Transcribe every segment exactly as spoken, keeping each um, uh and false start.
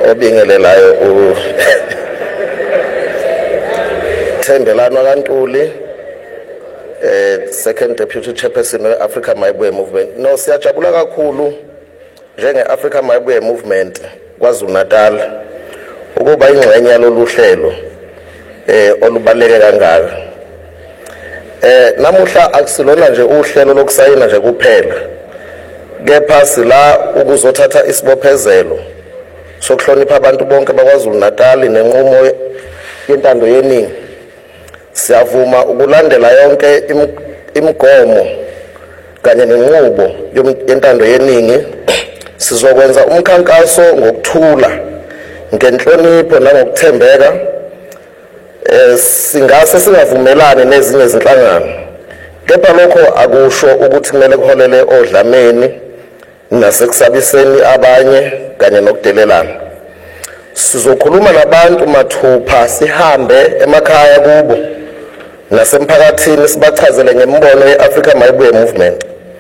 obingelelayo u Thembelano kaNtuli, eh second deputy chairperson we Africa Mayibuye movement. No, siyajabula kakhulu njenge Africa Mayibuye movement kwaZulu Natal ukuba ingxenye yalolu hlelo eh olubaleke kangaka. Eh namuhla akusilona nje uhlelo lokusayina nje kuphela, kepha sila ukuzothatha isibophezelo sokuhlonipha abantu bonke bakwaZulu Natal nenqumo yentando yeningi. Siyavuma ukulandela yonke imigomo kanye nenqubo yentando yeningi. Sizokwenza umkhankaso ngokuthula, ngenhlonipho nangokuthembeka. Eh singase singavumelani nezinye izinhlangano, kepha lokho akusho ukuthi kumele kuholele odlameni nasekusabiseni abanye kanye nokudelelana. Sizokhuluma nabantu mathupha, sihambe emakhaya kubo nasemphakathini sibachazele ngembono yeAfrica Mayibuye movement.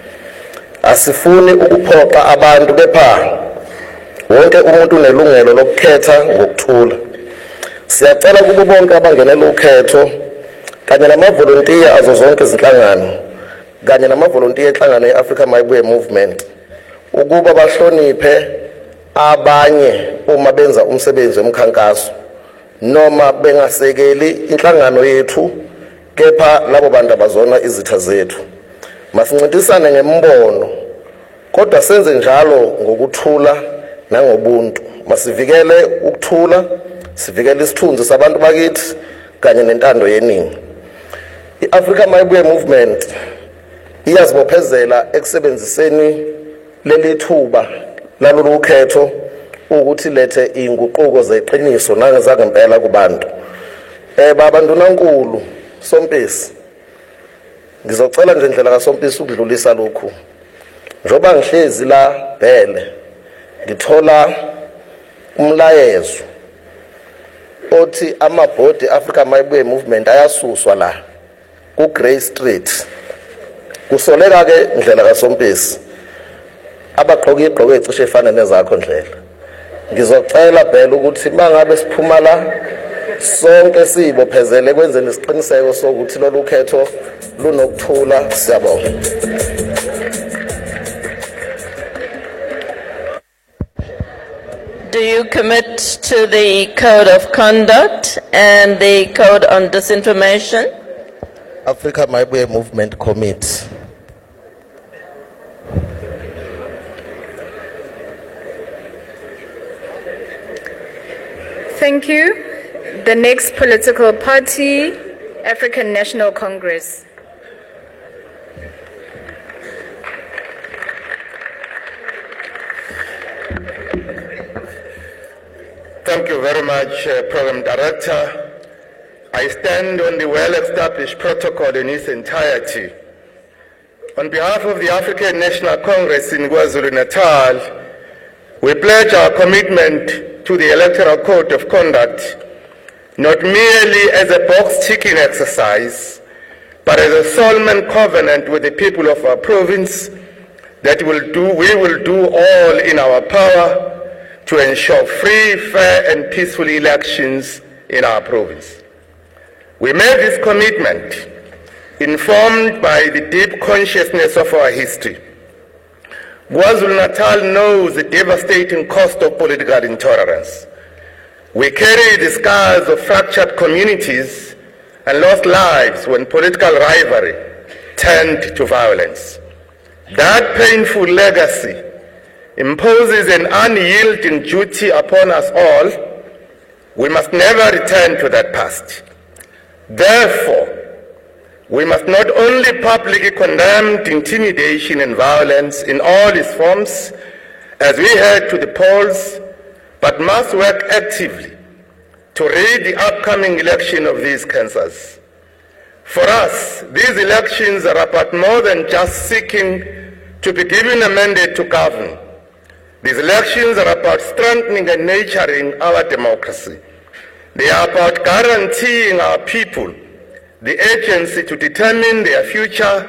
Asifuni ukuphoqa abantu, kepha wonke umuntu unelungelo lokukhetha ngokuthula. Siyacela kubo bonke abangenela ukhetho kanye namavolontiya azo zonke izinhlangano kanye namavolontiya enhlangano yeAfrica Mayibuye movement ukuba bahloniphe abanye uma benza umsebenzi womkhankaso, noma bengasekeli inhlangano yethu, kepha labo bantu abazona izitha zethu. Masincintisane ngembono, kodwa senze njalo ngokuthula nangobuntu. Masivikele ukuthula, sivikele isithunzi sabantu bakithi kanye nentando yeningi. iAfrica Mayibuye movement iyazibophezela ekusebenziseni leli thuba lalolu khetho ukuthi lethe inguquko zeqiniso nangezangempela kubantu. Eh baba Ndunankulu Sompisi, ngizocela nje indlela kaSompisi ukudlulisa lokhu. Njoba ngihlezi la Bhele, ngithola umlayezo othi amabhodi Africa Mayibuye movement ayasuswa la ku Grey Street. Kusoleka ke indlela kaSompisi abaqoka igqoko ecishe efana nezakho ndlela. Ngizocela Bhele ukuthi mangabe siphuma la sonke sibophezele kwenzeni isiqiniseko sokuthi lolu khetho lunokuthula. Siyabonga. Do you commit to the code of conduct and the code on disinformation? Africa Mayibuye movement commits. Thank you. The next political party, African National Congress. Thank you very much, uh, Program Director. I stand on the well-established protocol in its entirety. On behalf of the African National Congress in KwaZulu-Natal, we pledge our commitment to the Electoral Code of Conduct, not merely as a box-ticking exercise, but as a solemn covenant with the people of our province that will do, we will do all in our power to ensure free, fair, and peaceful elections in our province. We made this commitment informed by the deep consciousness of our history. KwaZulu-Natal knows the devastating cost of political intolerance. We carry the scars of fractured communities and lost lives when political rivalry turned to violence. That painful legacy imposes an unyielding duty upon us all. We must never return to that past. Therefore, we must not only publicly condemn intimidation and violence in all its forms as we head to the polls, but must work actively to rid the upcoming election of these cancers. For us, these elections are about more than just seeking to be given a mandate to govern. These elections are about strengthening and nurturing our democracy. They are about guaranteeing our people the agency to determine their future